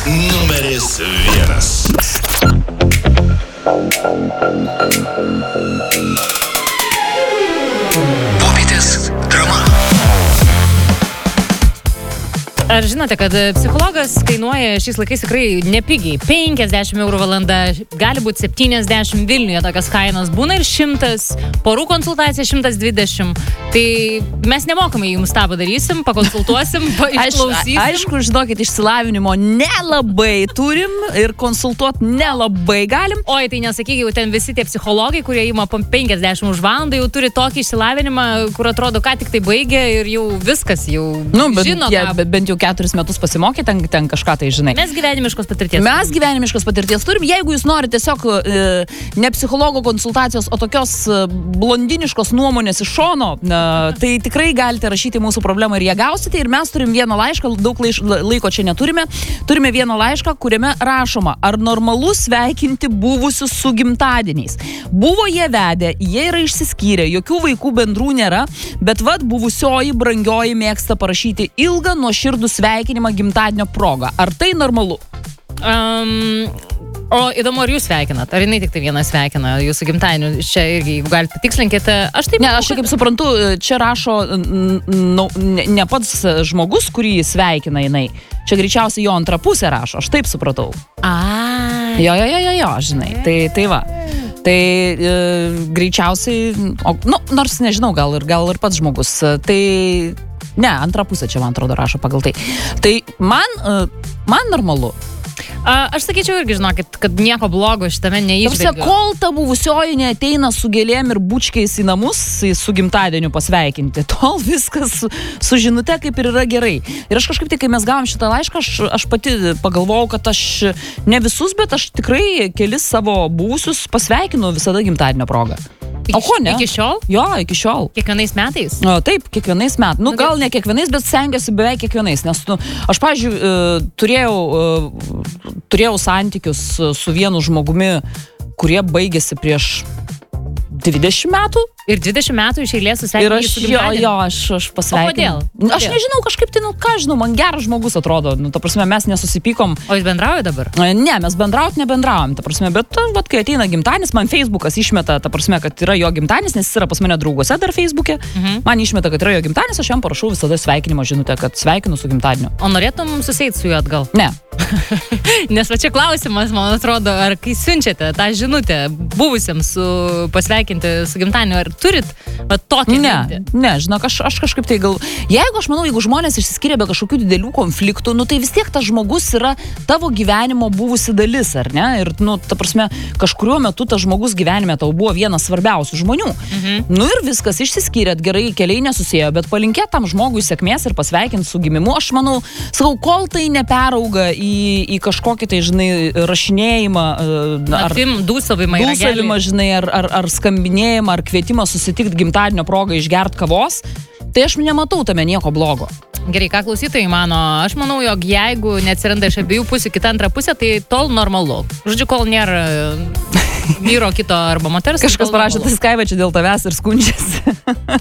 numeris 1. Popietės drama. Ar žinote, kad psichologas kainuoja šiais laikais tikrai nepigiai? 50 eurų valanda, gali būti 70, Vilniuje tokios kainos būna ir 100, porų konsultacija 120. Tai mes nemokamai jums tą padarysim, pakonsultuosim, išklausysim. Aišku, žinokit, išsilavinimo nelabai turim ir konsultuoti nelabai galim. Oi, tai nesakyk, jau ten visi tie psichologai, kurie ima po 50 už valandą, jau turi tokį išsilavinimą, kur atrodo, ką tik tai baigė ir jau viskas, jau žino. Bent jau 4 metus pasimokė, ten kažką tai žinai. Mes gyvenimiškos patirties turim. Jeigu jūs norite tiesiog ne psichologo konsultacijos, o tokios blondiniškos nuomonės iš šono, tai tikrai galite rašyti mūsų problemą ir ją gausite. Ir mes turim vieną laišką, daug laiko čia neturime. Turime vieną laišką, kuriame rašoma, ar normalu sveikinti buvusius su gimtadieniais. Buvo jie vedę, jie yra išsiskyrę, jokių vaikų bendrų nėra, bet buvusioji brangioji mėgsta parašyti ilgą nuoširdų sveikinimą gimtadienio proga. Ar tai normalu? O įdomu, ar jūs sveikinat? Ar jinai tik tai vieną sveikina jūsų gimtadieniu? Čia irgi, jeigu galite patikslinkite. Aš kaip suprantu, čia rašo ne pats žmogus, kurį sveikina jinai. Čia greičiausiai jo antra pusė rašo. Aš taip supratau. Jo, žinai. Tai va. Tai greičiausiai, nors nežinau, gal ir pats žmogus. Tai ne, antra pusė čia, man atrodo, rašo pagal tai. Tai man normalu. Aš sakyčiau irgi, žinokit, kad nieko blogo šitame neįžvelgiu. Kol ta buvusioji neateina su gėlėm ir bučkiais į namus su gimtadieniu pasveikinti, tol viskas su žinute kaip ir yra gerai. Ir aš kažkaip tai, kai mes gavom šitą laišką, aš pati pagalvojau, kad aš ne visus, bet aš tikrai kelis savo buvusius pasveikinu visada gimtadienio progą. O ko ne? Iki šiol? Jo, iki šiol. Kiekvienais metais? Taip, kiekvienais metais. Gal ne kiekvienais, bet stengiuosi beveik kiekvienais. Nes aš, pavyzdžiui, turėjau santykius su vienu žmogumi, kurie baigėsi prieš 20 metų. Ir 20 metų iš eilės susveikinti su gimtadieniu? Jo, aš pasveikinu. O kodėl? Aš nežinau, kažkaip tai, ką žinau, man geras žmogus atrodo. Ta prasme, mes nesusipykom. O jūs bendraujate dabar? Ne, mes bendraujam, ta prasme, bet kai ateina gimtadienis, man Facebookas išmeta, ta prasme, kad yra jo gimtadienis, nes jis yra pas mane drauguose dar Facebook'e. Man išmeta, kad yra jo gimtadienis, aš jam parašau visada sveikinimo žinutę, kad sveikinu su gimtadieniu. O norėtum susėti su juo atgal? Ne. Nes va čia klausimas, man atrodo, ar kai siunčiate tą žinutę buvusiems pasveikinti su gimtadieniu, ar turit tokį mintį? Ne, žinok, aš kažkaip tai jeigu žmonės išsiskiria be kažkokių didelių konfliktų, tai vis tiek tas žmogus yra tavo gyvenimo buvusi dalis, ar ne? Ir, ta prasme, kažkuriuo metu tas žmogus gyvenime tau buvo vienas svarbiausių žmonių. Ir viskas, išsiskyrėt, gerai, keliai nesusėjo, bet palinkėt tam žmogui sėkmės ir pasveikinti su gimimu. Aš manau, kol tai neperauga į kažkokį tai, žinai, rašinėjimą, dūsavimą, žinai, ar skambinėjimą, ar kvietimą susitikti gimtadienio progą išgert kavos, tai aš nematau tame nieko blogo. Gerai, ką klausytojai mano? Aš manau, jog jeigu neatsiranda iš abiejų pusių kita antra pusė, tai tol normalu. Žodžiu, kol nėra vyro kito arba moters. Kažkas parašė, tai Skaiva čia dėl tavęs ir skundžiasi.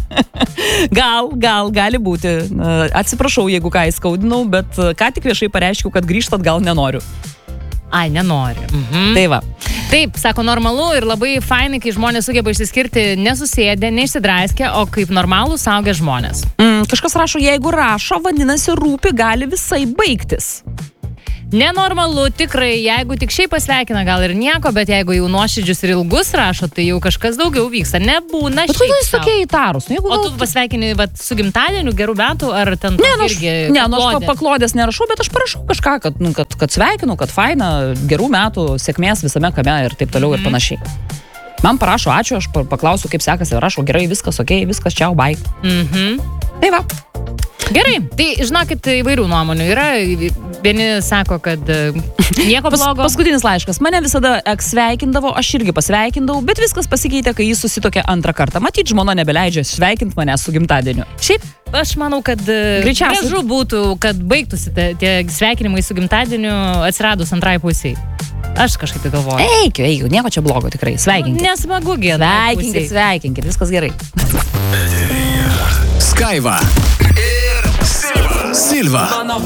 Gali būti. Atsiprašau, jeigu ką įskaudinau, bet ką tik viešai pareiškiau, kad grįžtat gal nenoriu. Ai, nenori. Tai va. Taip, sako, normalu ir labai fainai, kai žmonės sugeba išsiskirti nesusėdę, neišsidraiskę, o kaip normalų suaugę žmonės. Kažkas rašo, jeigu rašo, vadinasi, rūpi, gali visai baigtis. Nenormalu, tikrai, jeigu tik šiaip pasveikina, gal ir nieko, bet jeigu jau nuoširdžius ir ilgus rašo, tai jau kažkas daugiau vyksta. Nebūna šiaip. Bet kodėl jis tokie įtarus? O tu pasveikini su gimtadieniu, gerų metų, ar ten irgi aš paklodės nerašau, bet aš parašau kažką, kad sveikinu, kad faina, gerų metų, sėkmės visame kame ir taip toliau ir panašiai. Man parašo ačiū, aš paklausiu, kaip sekasi, rašo gerai, viskas, okei, viskas, čiau, bye. Tai va. Gerai, tai žinokit, įvairių nuomonių yra. Vieni sako, kad nieko blogo. Paskutinis laiškas. Mane visada sveikindavo, aš irgi pasveikindavau, bet viskas pasikeitė, kai jis susitokė antrą kartą. Matyt, žmona nebeleidžia sveikinti mane su gimtadieniu. Šiaip, aš manau, kad gražu būtų, kad baigtųsi tie sveikinimai su gimtadieniu atsiradus antrai pusiai. Aš kažkaip tai galvoju. Eik, nieko čia blogo tikrai. Sveikinkit. Nesmagu, gėda. Sveikinkit, viskas gerai. Skaiva ir Silva.